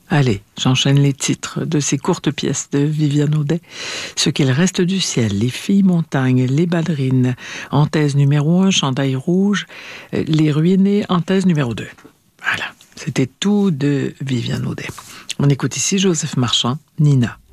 Allez, j'enchaîne les titres de ces courtes pièces de Viviane Audet. Ce qu'il reste du ciel, Les filles montagnes, Les ballerines, en thèse numéro 1, Chandail rouge, Les ruinés, en thèse numéro 2. Voilà, c'était tout de Viviane Audet. On écoute ici Joseph Marchand, Nina.